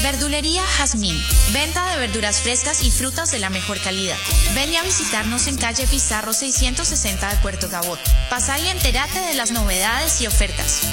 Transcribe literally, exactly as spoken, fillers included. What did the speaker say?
Verdulería Jazmín, venta de verduras frescas y frutas de la mejor calidad. Ven a visitarnos en calle Pizarro seiscientos sesenta de Puerto Cabot. Pasá y entérate de las novedades y ofertas.